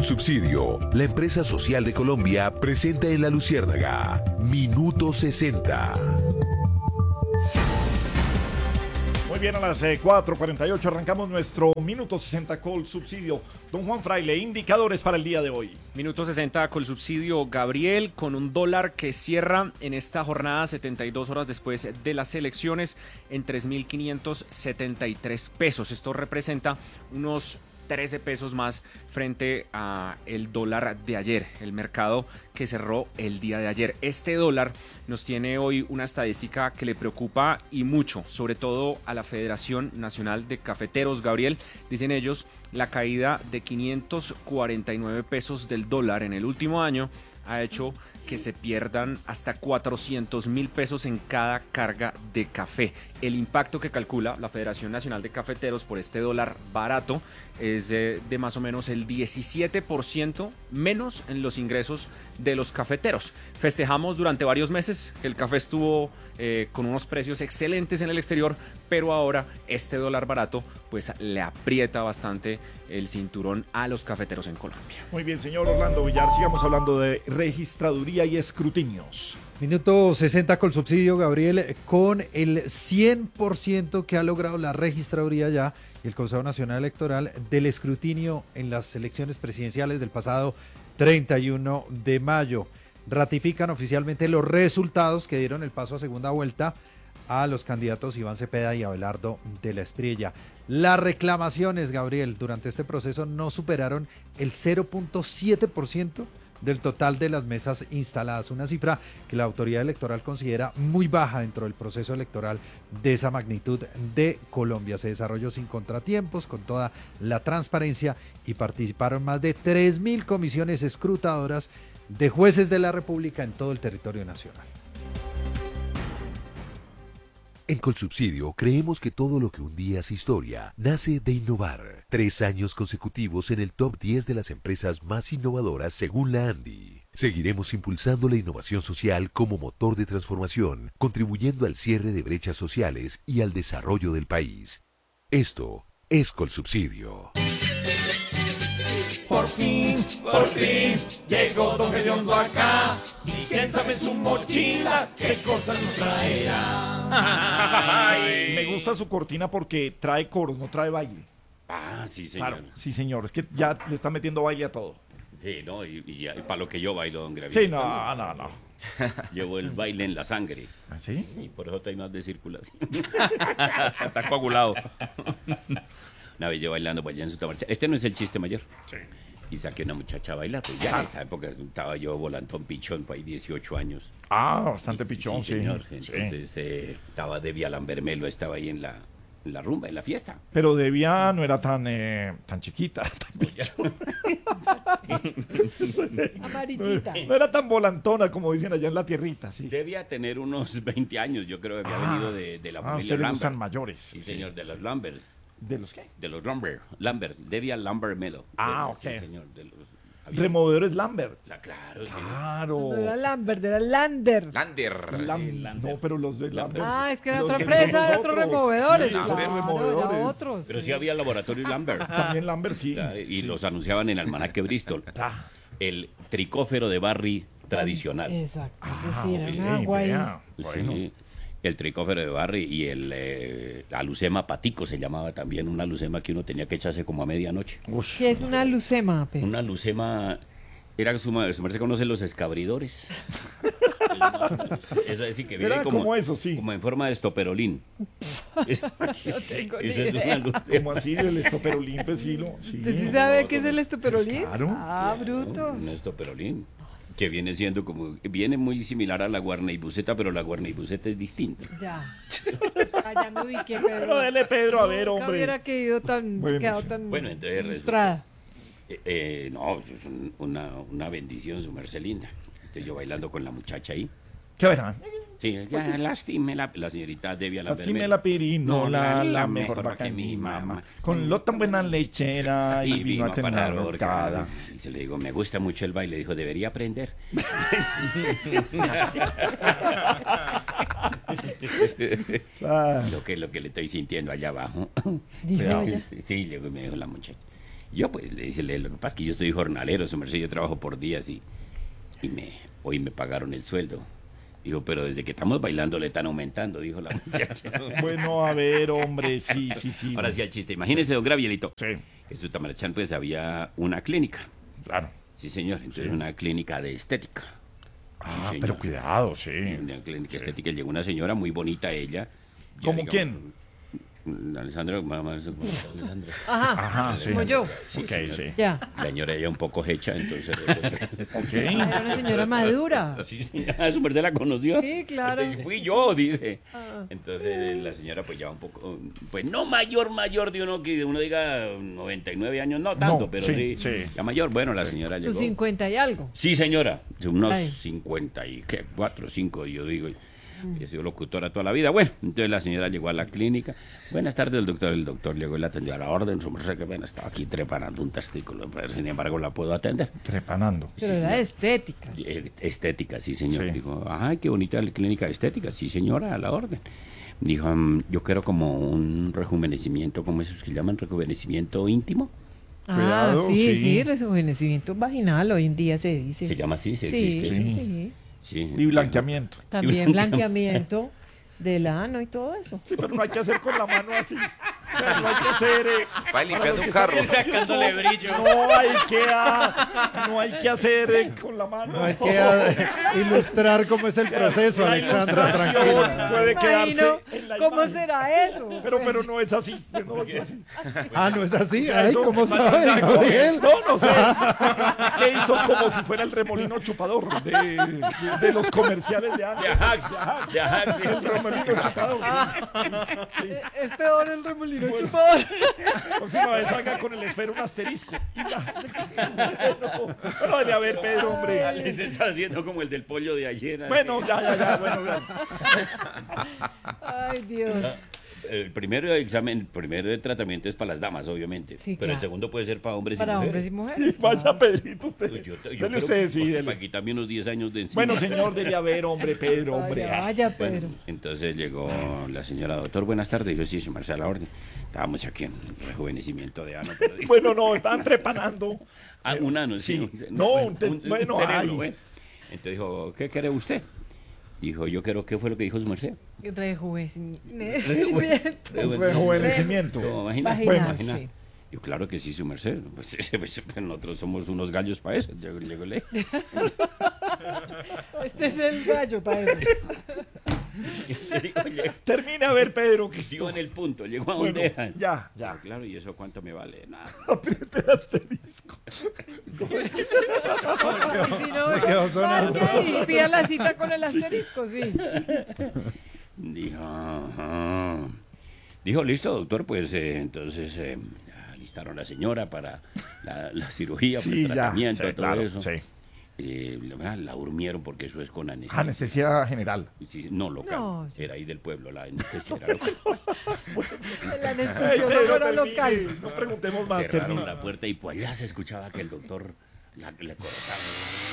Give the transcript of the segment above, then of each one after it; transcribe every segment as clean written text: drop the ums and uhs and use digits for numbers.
Colsubsidio, la empresa social de Colombia, presenta en La Luciérnaga Minuto 60. Muy bien, a las 4:48 arrancamos nuestro Minuto 60 Colsubsidio. Don Juan Fraile, indicadores para el día de hoy. Minuto 60 Colsubsidio, Gabriel, con un dólar que cierra en esta jornada 72 horas después de las elecciones en 3.573 pesos. Esto representa unos 13 pesos más frente a el dólar de ayer, el mercado que cerró el día de ayer. Este dólar nos tiene hoy una estadística que le preocupa y mucho, sobre todo a la Federación Nacional de Cafeteros, Gabriel. Dicen ellos, la caída de 549 pesos del dólar en el último año ha hecho que se pierdan hasta 400.000 pesos en cada carga de café. El impacto que calcula la Federación Nacional de Cafeteros por este dólar barato es de más o menos el 17% menos en los ingresos de los cafeteros. Festejamos durante varios meses que el café estuvo con unos precios excelentes en el exterior, pero ahora este dólar barato pues le aprieta bastante el cinturón a los cafeteros en Colombia. Muy bien, señor Orlando Villar, sigamos hablando de registraduría y escrutinios. Minuto 60 Colsubsidio, Gabriel, con el 100% que ha logrado la registraduría ya y el Consejo Nacional Electoral del escrutinio en las elecciones presidenciales del pasado 31 de mayo. Ratifican oficialmente los resultados que dieron el paso a segunda vuelta a los candidatos Iván Cepeda y Abelardo de la Espriella. Las reclamaciones, Gabriel, durante este proceso no superaron el 0.7% del total de las mesas instaladas, una cifra que la autoridad electoral considera muy baja dentro del proceso electoral de esa magnitud de Colombia. Se desarrolló sin contratiempos, con toda la transparencia, y participaron más de 3.000 comisiones escrutadoras de jueces de la República en todo el territorio nacional. En Colsubsidio creemos que todo lo que un día es historia nace de innovar. 3 años consecutivos en el top 10 de las empresas más innovadoras según la ANDI. Seguiremos impulsando la innovación social como motor de transformación, contribuyendo al cierre de brechas sociales y al desarrollo del país. Esto es Colsubsidio. Por fin, llegó Don Gediondo acá. Y quién sabe en su mochila qué cosas nos traerá. Me gusta su cortina porque trae coros, no trae baile. Ah, sí, señor. Claro, sí, señor, es que ya le está metiendo baile a todo. Sí, ¿no? Y para lo que yo bailo, don Gravito. Sí, no. Llevo el baile en la sangre. ¿Ah, sí? Y por eso estoy más de circulación. Está coagulado. Una vez yo bailando por allá en su marcha. Este no es el chiste mayor. Sí. Y saqué una muchacha a bailar. Pues ya en esa época estaba yo volantón pichón, por ahí 18 años. Ah, bastante pichón, sí. Señor. Entonces estaba Debbie Lambermelo, estaba ahí en la rumba, en la fiesta. Pero Devia no era tan chiquita, tan pichón. Amarillita. No era tan volantona como dicen allá en la tierrita, sí. Debía tener unos 20 años, yo creo que había venido de la familia ustedes Lambert. gustan mayores. Sí, señor, de los Lambert. ¿De los qué? De los Lambert, Devia Lambert Melo. Ok. Sí, señor, de los... Removedores Lambert. Claro, Claro. No era Lambert, era Lander. No, pero los de Lambert. Ah, es que era Los otra que empresa, somos de otros otros. removedores. Sí, son Claro, removedores. era otros. Pero sí había laboratorio Lambert. También Lambert, sí. Y los anunciaban en Almanaque Bristol. Ah. El tricófero de Barry tradicional. Exacto, es Ah, decir, ok, era un agua ahí. vea. Bueno. Sí, el tricófero de Barry y el alucema patico se llamaba también, una alucema que uno tenía que echarse como a medianoche. Ush. ¿Qué es una lucema, Pepe? Una alucema... Era su merced conoce los escabridores. Eso es decir, que viene Era como eso, sí. como en forma de estoperolín. Eso tengo ni es una idea. alucema. Como así, el estoperolín, pues sí. ¿Usted sí sabe qué es el estoperolín? Claro. Ah, brutos. Un estoperolín. Que viene siendo como... Viene muy similar a la guarneibuseta, pero la guarneibuseta es distinta. Ya. Ya me ubiqué, Pedro. Pero dele, Pedro, a ver, Nunca hombre. hubiera quedado tan Bueno, entonces ilustrada. no, es una bendición, su merced linda. Entonces yo bailando con la muchacha ahí. ¿Qué verán? Sí, ya, lastime la señorita Devia Lastime la pirinola, la mejor vaca que que mi mamá. mamá. Con lo tan buena lechera y vino a tener parar la horcada. Y se le digo, me gusta mucho el baile. Dijo, debería aprender. Ah, lo que le estoy sintiendo allá abajo. Dijo ella. Sí, luego me dijo la muchacha. Yo pues le dice, lo que pasa es que yo soy jornalero, su merced, yo trabajo por días y hoy me pagaron el sueldo. Dijo, pero desde que estamos bailando le están aumentando, dijo la muchacha. Bueno, a ver, hombre, sí. Ahora sí el chiste. Imagínese, don Gabrielito, Sí, que en Sutamarachán pues había una clínica. claro. Sí, señor. Entonces Sí. una clínica de estética. Ah, señor. pero cuidado, sí. Una clínica estética. Llegó una señora muy bonita, ella. Ya, ¿Cómo digamos, quién? Alessandra, mamá, Alessandra. Ajá, sí. Como yo. Ok, sí. Ya. La señora ella un poco hecha, entonces... Ok. Era una señora madura. Sí, señora, su merced la conoció. Sí, claro. Entonces, fui yo, dice. Ah. Entonces la señora pues ya un poco, pues no mayor de uno que uno diga 99 años, no tanto, No, pero sí, sí, sí. ya mayor. Bueno, la señora Sus llegó. 50 y algo. Sí, señora, unos Ay. 54, 5, yo digo. He sido locutora toda la vida. Bueno, entonces la señora llegó a la clínica. Buenas tardes, el doctor. El doctor llegó y la atendió a la orden. Su merced, que pena, estaba aquí trepanando un testículo, pero sin embargo la puedo atender. Trepanando. Pero era estética. Estética, sí, señor. Sí. Dijo, ay, qué bonita la clínica estética. Sí, señora, a la orden. Dijo, yo quiero como un rejuvenecimiento, ¿cómo es eso que llaman? Rejuvenecimiento íntimo. Ah, Cuidado, sí, sí. sí, rejuvenecimiento vaginal hoy en día se dice. Se llama así, se Sí, existe. sí, Sí. sí. Sí. Y blanqueamiento. También blanqueamiento del ano y todo eso. Sí, pero no hay que hacer con la mano así. O sea, no hay que hacer. Va limpiando un carro. Sacándole brillo. No hay que hacer con la mano. No hay que ilustrar cómo es el proceso, La Alexandra, ilustración tranquila. puede quedarse Imagino en la cómo imagen. será eso. Pero no es así. No es así. Ah, ¿no es así? O sea, Ay, eso- ¿cómo o sea, sabe, Gabriel? No sé. ¿Qué hizo como si fuera el remolino chupador de los comerciales de antes? De Ajax, de Ajax, sí. El remolino chupador. Es peor el remolino chupador. Próxima vez haga con el esfero un asterisco. No debe haber, Pedro, hombre. Les está haciendo como el del pollo de ayer. Bueno, ya, bueno, ya. Ay, Dios. El primer examen, el primer tratamiento es para las damas, obviamente. Sí, pero el claro. segundo puede ser para hombres Para y hombres mujeres. y mujeres. Vaya, Pedrito, usted. Yo Dele creo usted, que, sí, pues, dele. para quitarme unos 10 años de encima. Bueno, señor, debe haber, hombre, Pedro, hombre. Vaya, Bueno, Pedro. entonces llegó la señora, doctor, buenas tardes. Dijo, sí, su merced, a la orden. Estábamos aquí en rejuvenecimiento de ano. Pero dijo, Bueno, no, estaban trepanando. un ano, sí. Sí. No, un bueno, cerebro, ay. bueno. Entonces dijo, ¿qué quiere usted? Dijo, yo quiero, ¿qué fue lo que dijo su merced? Rejuvenecimiento. Rejuvenecimiento. ¿Lo imagina? Vaginal, Imagina. sí. Yo, claro que sí, su merced. Pues, nosotros somos unos gallos para eso. Llegó le. Este es el gallo, Pedro. Termina a ver, Pedro, que Sigo en el punto, llegó a Bueno, donde dejan. ya. Claro, ¿y eso cuánto me vale? Nada. Apriete el asterisco. Y si no, Me quedó sonando. vaya y pida la cita con el asterisco, sí. Dijo, ajá. Dijo, listo, doctor, pues entonces alistaron a la señora para la cirugía, para Sí, el ya. tratamiento, Sí, todo claro, eso. sí. La durmieron porque eso es con anestesia. Anestesia general. Sí, no local, No. era ahí del pueblo, la anestesia era local. La Ay, anestesiólogo Pedro, era termine. local. No preguntemos más. Cerraron termine. la puerta y pues allá se escuchaba que el doctor le cortaba.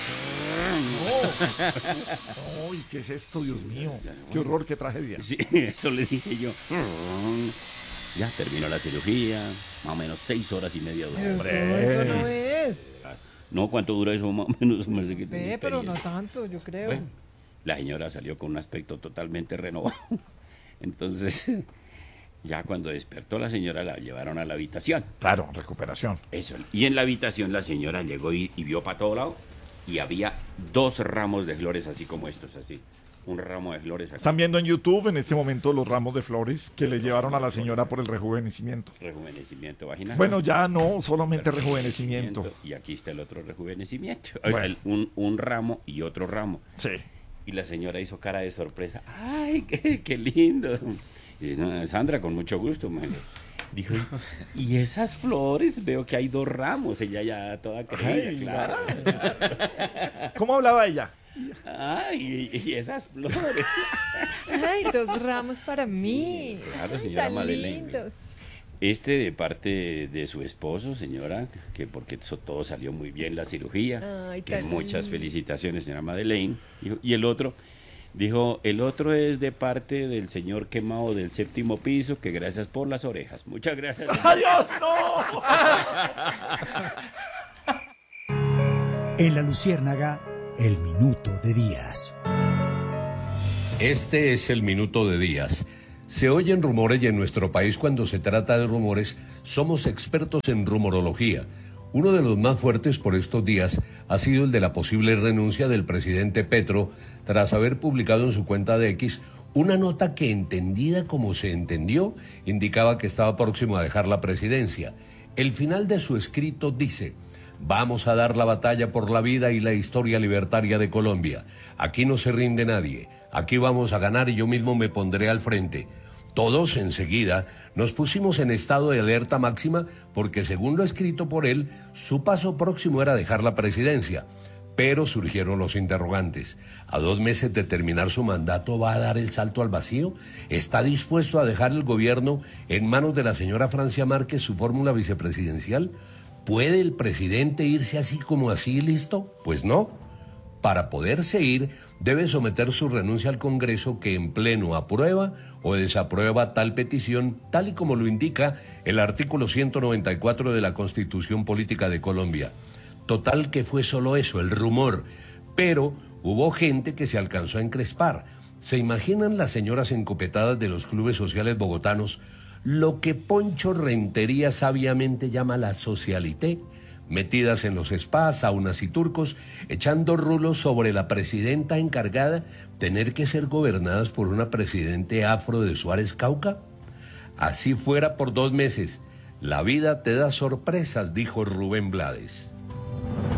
Uy, ¿qué es esto, Dios mío? Qué horror, qué tragedia. Sí, eso le dije yo. Ya terminó la cirugía, más o menos 6 horas y media duró. Pero todo eso no es. No, ¿cuánto dura eso más o menos? Me sé que tenía Ve, pero no experiencia. tanto, yo creo. Bueno, la señora salió con un aspecto totalmente renovado. Entonces, ya cuando despertó la señora la llevaron a la habitación. Claro, recuperación. Eso. Y en la habitación la señora llegó y vio para todo lado y había 2 ramos de flores así como estos, así. Un ramo de flores aquí. Están viendo en YouTube en este momento los ramos de flores que le llevaron a la señora por el rejuvenecimiento. Rejuvenecimiento vaginal. Bueno, ya no, solamente rejuvenecimiento. Y aquí está el otro rejuvenecimiento. Bueno. Un ramo y otro ramo. Sí. Y la señora hizo cara de sorpresa. ¡Ay, qué lindo! Y dice, "No, Sandra, con mucho gusto. Dijo, ¿y esas flores? Veo que hay 2 ramos. Ella ya toda creída, Ay, claro. ¿Cómo hablaba ella? ¡Ay, y esas flores! Ay, 2 ramos para mí. Claro, Ay, señora tan Madeleine. lindos. De parte de su esposo, señora, que porque todo salió muy bien la cirugía. Ay, Que tan muchas lindo. felicitaciones, señora Madeleine. Y el otro Dijo, el otro es de parte del señor quemado del 7º piso, que gracias por las orejas. Muchas gracias. ¡Adiós, no! En La Luciérnaga, el minuto de Díaz. Este es el minuto de Díaz. Se oyen rumores y en nuestro país cuando se trata de rumores somos expertos en rumorología. Uno de los más fuertes por estos días ha sido el de la posible renuncia del presidente Petro tras haber publicado en su cuenta de X una nota que, entendida como se entendió, indicaba que estaba próximo a dejar la presidencia. El final de su escrito dice: vamos a dar la batalla por la vida y la historia libertaria de Colombia. Aquí no se rinde nadie. Aquí vamos a ganar y yo mismo me pondré al frente. Todos enseguida nos pusimos en estado de alerta máxima porque, según lo escrito por él, su paso próximo era dejar la presidencia. Pero surgieron los interrogantes. ¿A 2 meses de terminar su mandato va a dar el salto al vacío? ¿Está dispuesto a dejar el gobierno en manos de la señora Francia Márquez, su fórmula vicepresidencial? ¿Puede el presidente irse así como así, listo? Pues no. Para poderse ir, debe someter su renuncia al Congreso, que en pleno aprueba o desaprueba tal petición, tal y como lo indica el artículo 194 de la Constitución Política de Colombia. Total que fue solo eso, el rumor, pero hubo gente que se alcanzó a encrespar. ¿Se imaginan las señoras encopetadas de los clubes sociales bogotanos lo que Poncho Rentería sabiamente llama la socialité? Metidas en los spas, saunas y turcos, echando rulos sobre la presidenta encargada, tener que ser gobernadas por una presidente afro de Suárez Cauca. Así fuera por 2 meses. La vida te da sorpresas, dijo Rubén Blades.